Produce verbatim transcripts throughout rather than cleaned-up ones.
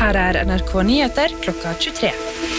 Her er N R K Nyheter klokka tjuetre.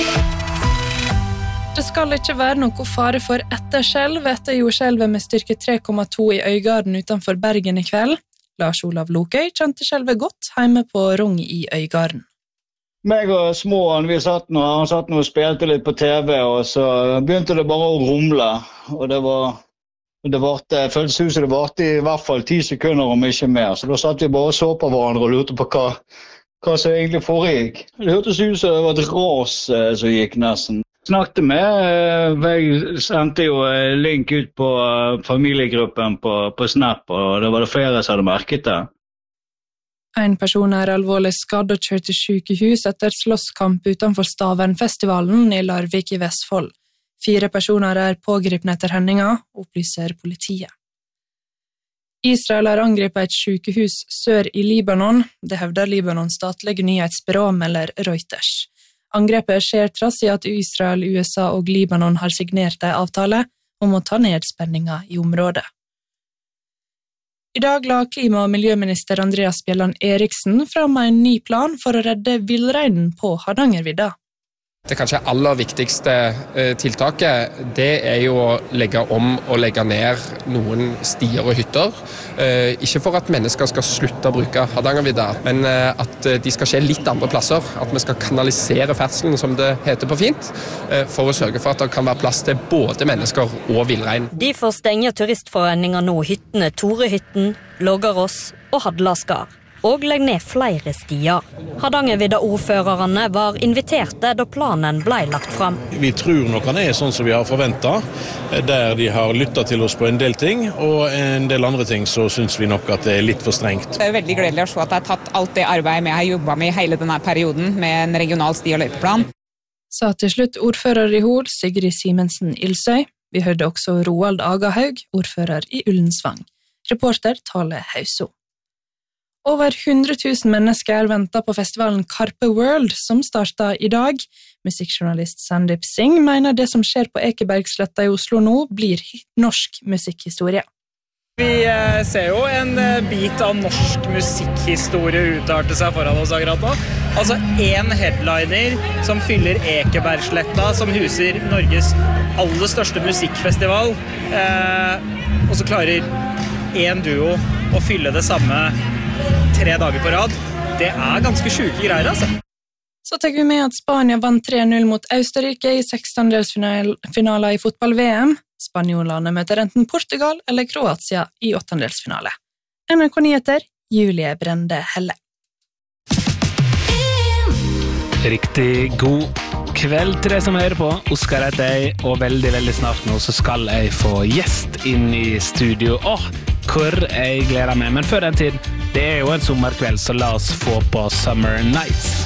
Det skal ikke være noe fare for etterskjelv etter jordskjelvet med styrke tre komma to i Øygarden utenfor Bergen i kveld. Lars Olav Lokøy kjente skjelvet godt hjemme på Rong i Øygarden. Meg og småen, vi satt nå, han satt nå og spilte litt på T V, og så begynte det bare å rumle. Og det var, det varte, føltes ut som det varte i hvert fall ti sekunder om ikke mer. Så da satt vi bare og så på hverandre og lurte på hva, hva som egentlig foregikk. Det hørtes ut som det var et ras som gikk nesten. Snakket med, jeg sendte jo link ut på familiegruppen på, på Snap, og det var det flere som hadde merket det. En person er alvorlig skadd og kjørt til sykehus etter slåsskamp utenfor Stavernfestivalen i Larvik i Vestfold. Fire personer er pågripne etter hendinga, opplyser politiet. Israel har angrepet et sykehus sør i Libanon, det hevder Libanons statlige nyhetsbyrå melder Reuters. Angrepet skjer trass i at Israel, U S A og Libanon har signert en avtale om å ta ned spenninga i området. I dag la klima- og miljøminister Andreas Bjelland Eriksen fram en ny plan for å redde villreinen på Hardangervidda. Det kanskje aller viktigste tiltaket, det er jo å legge om og legge ned noen stier og hytter. Ikke for at mennesker skal slutte å bruke Hardangervidda, men at de skal skje litt andre plasser. At vi skal kanalisere ferdselen, som det heter på fint, for å sørge for at det kan være plass til både mennesker og villrein. Derfor stenger turistforeninger nå hyttene Torehytten, Loggarås og Hadlaskar. Og legg ned flere stier. Hardangervidda-ordførerne var inviterte da planen ble lagt fram. Vi tror nok han er sånn som vi har forventet, der de har lyttet til oss på en del ting, og en del andre ting så synes vi nok at det er litt for strengt. Det er veldig gledelig å se at jeg har tatt alt det arbeidet jeg har jobbet med i hele denne perioden med en regional sti- og løypeplan. Sa til slutt ordfører i Hol, Sigrid Simensen Ilsøy. Vi hørte også Roald Agahaug, ordfører i Ullensvang. Reporter Tale Hauso. Over hundre tusen mennesker venter på festivalen Carpe World, som startet i dag. Musikkjournalist Sandeep Singh mener det som skjer på Ekebergsletta i Oslo nå blir norsk musikkhistorie. Vi ser jo en bit av norsk musikkhistorie utarte seg foran oss akkurat nå. Altså en headliner som fyller Ekebergsletta, som huser Norges aller største musikkfestival. Eh, og så klarer en duo å fylle det samme tre dager på rad. Det er ganske syke greier, altså. Så tenker vi med at Spania vant tre null mot Østerrike i sekstendelsfinale i fotball-V M. Spanjolene møter enten Portugal eller Kroatia i åttendelsfinale. N R K Nyheter, Julie Brende Helle. Riktig god kveld til deg som hører på. Oskar heter jeg, og veldig, veldig snart nå så skal jeg få gjest inn i studio. Åh, hvor jeg gleder meg. Men før den tid, det er jo en sommerkveld, så la oss få på Summer Nights.